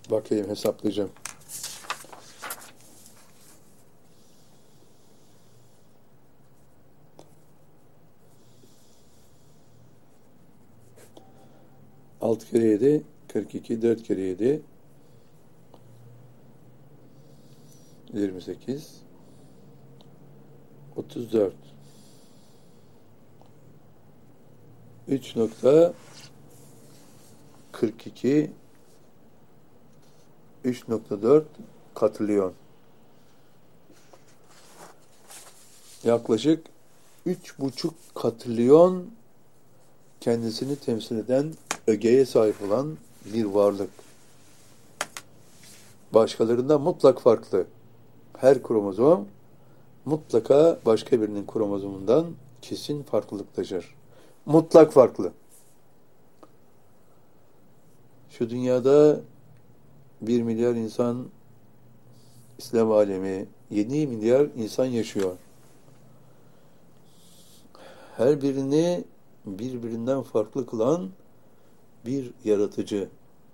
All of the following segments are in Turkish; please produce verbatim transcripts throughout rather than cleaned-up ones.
Bakayım, hesaplayacağım. Altı kere yedi, kırk iki, dört kere yedi, yirmi sekiz, otuz dört. üç nokta kırk iki, üç nokta dört katrilyon. Yaklaşık üç buçuk katrilyon kendisini temsil eden ögeye sahip olan bir varlık. Başkalarından mutlak farklı. Her kromozom mutlaka başka birinin kromozomundan kesin farklılık taşır. Mutlak farklı. Şu dünyada bir milyar insan, İslam alemi, yedi milyar insan yaşıyor. Her birini birbirinden farklı kılan bir yaratıcı.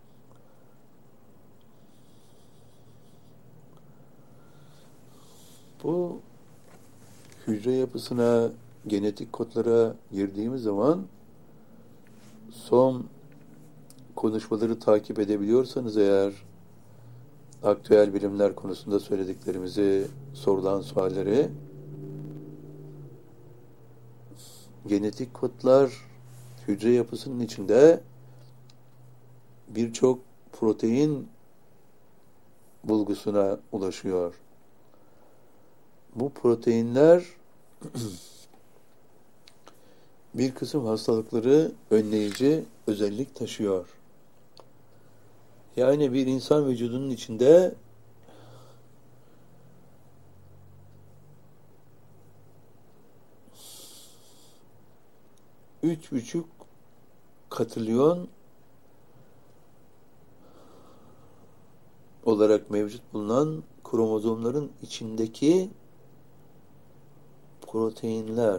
Bu hücre yapısına, genetik kodlara girdiğimiz zaman son konuşmaları takip edebiliyorsanız eğer, aktüel bilimler konusunda söylediklerimizi, sorulan sualleri, genetik kodlar hücre yapısının içinde birçok protein bulgusuna ulaşıyor. Bu proteinler bir kısım hastalıkları önleyici özellik taşıyor. Yani bir insan vücudunun içinde üç buçuk katrilyon olarak mevcut bulunan kromozomların içindeki proteinler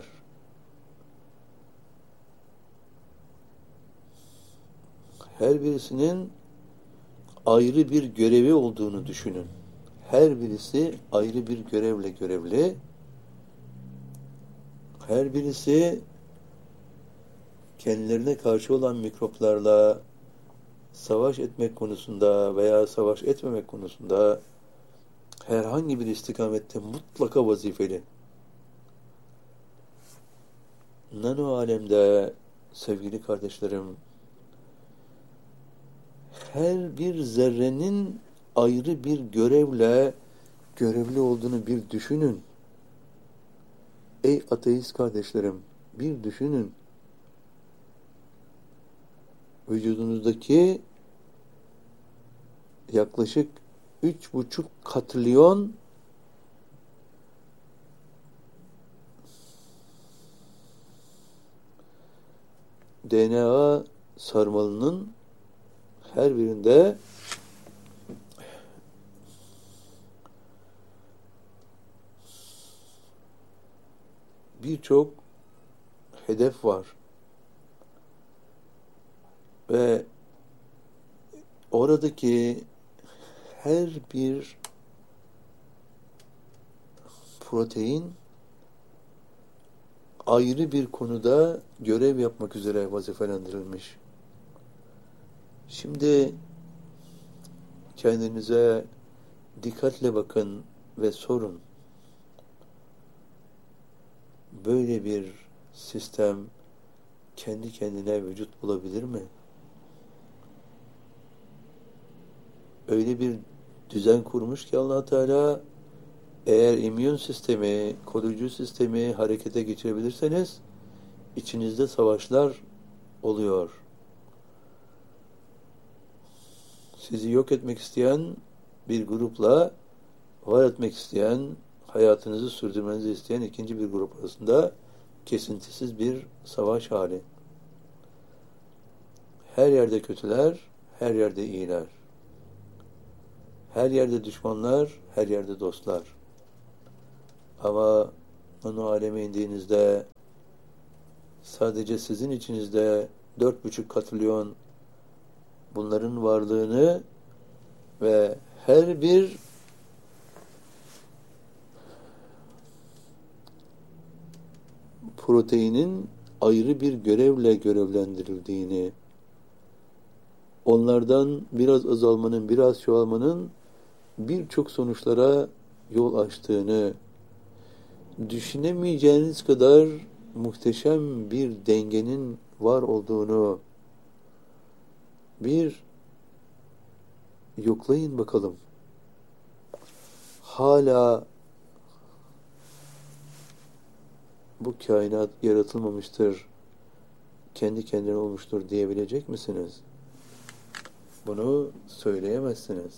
her birisinin ayrı bir görevi olduğunu düşünün. Her birisi ayrı bir görevle görevli. Her birisi kendilerine karşı olan mikroplarla savaş etmek konusunda veya savaş etmemek konusunda herhangi bir istikamette mutlaka vazifeli. Nano alemde sevgili kardeşlerim, her bir zerrenin ayrı bir görevle görevli olduğunu bir düşünün. Ey ateist kardeşlerim, bir düşünün. Vücudunuzdaki yaklaşık üç buçuk katrilyon D N A sarmalının her birinde birçok hedef var. Ve oradaki her bir protein ayrı bir konuda görev yapmak üzere vazifelendirilmiş. Şimdi kendinize dikkatle bakın ve sorun. Böyle bir sistem kendi kendine vücut bulabilir mi? Öyle bir düzen kurmuş ki Allah Teala, eğer immün sistemi, koruyucu sistemi harekete geçirebilirseniz içinizde savaşlar oluyor. Sizi yok etmek isteyen bir grupla var etmek isteyen, hayatınızı sürdürmenizi isteyen ikinci bir grup arasında kesintisiz bir savaş hali. Her yerde kötüler, her yerde iyiler. Her yerde düşmanlar, her yerde dostlar. Ama onu aleme indiğinizde sadece sizin içinizde dört buçuk katrilyon bunların varlığını ve her bir proteinin ayrı bir görevle görevlendirildiğini, onlardan biraz azalmanın, biraz çoğalmanın birçok sonuçlara yol açtığını, düşünemeyeceğiniz kadar muhteşem bir dengenin var olduğunu bir yoklayın bakalım. Hala bu kainat yaratılmamıştır, kendi kendine olmuştur diyebilecek misiniz? Bunu söyleyemezsiniz.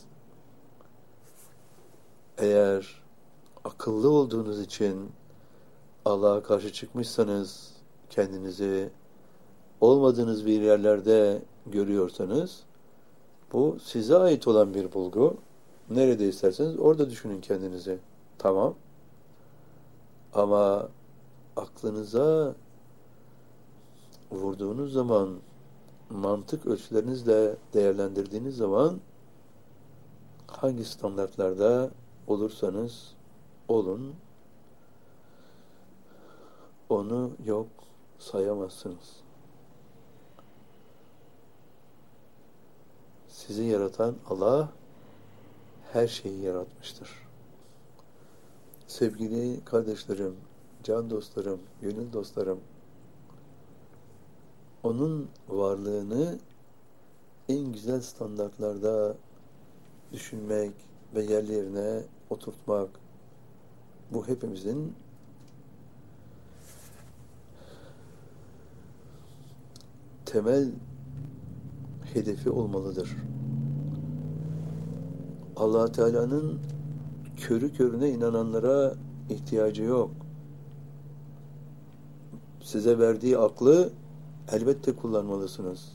Eğer akıllı olduğunuz için Allah'a karşı çıkmışsanız, kendinizi olmadığınız bir yerlerde görüyorsanız, bu size ait olan bir bulgu. Nerede isterseniz orada düşünün kendinizi. Tamam. Ama aklınıza vurduğunuz zaman, mantık ölçülerinizle değerlendirdiğiniz zaman, hangi standartlarda olursanız olun, onu yok sayamazsınız. Sizi yaratan Allah her şeyi yaratmıştır. Sevgili kardeşlerim, can dostlarım, gönül dostlarım, onun varlığını en güzel standartlarda düşünmek ve yerli yerine oturtmak, bu hepimizin temel hedefi olmalıdır. Allah Teala'nın körü körüne inananlara ihtiyacı yok. Size verdiği aklı elbette kullanmalısınız.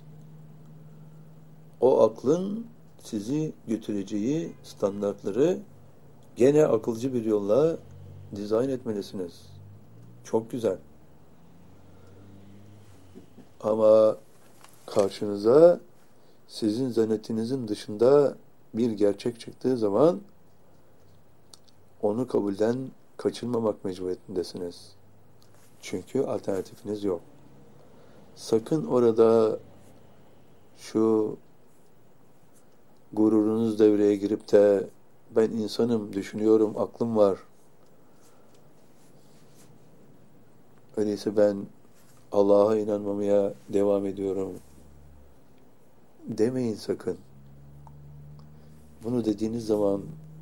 O aklın sizi götüreceği standartları gene akılcı bir yolla dizayn etmelisiniz. Çok güzel. Ama karşınıza sizin zannettiğinizin dışında bir gerçek çıktığı zaman onu kabulden kaçınmamak mecburiyetindesiniz. Çünkü alternatifiniz yok. Sakın orada şu gururunuz devreye girip de ben insanım, düşünüyorum, aklım var, öyleyse ben Allah'a inanmamaya devam ediyorum demeyin sakın. Bunu dediğiniz zaman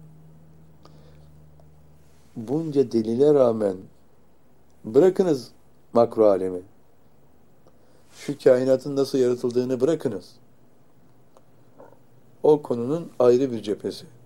bunca delile rağmen bırakınız makro alemi. Şu kainatın nasıl yaratıldığını bırakınız. O konunun ayrı bir cephesi.